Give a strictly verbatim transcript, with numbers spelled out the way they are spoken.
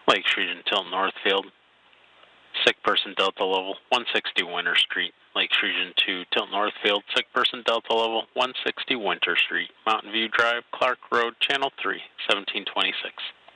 Lakes Region, Tilton Northfield. Sick person Delta level one sixty Winter Street. Lakes Region two, Tilton Northfield. Sick person Delta level one sixty Winter Street. Mountain View Drive, Clark Road, Channel three, seventeen twenty-six.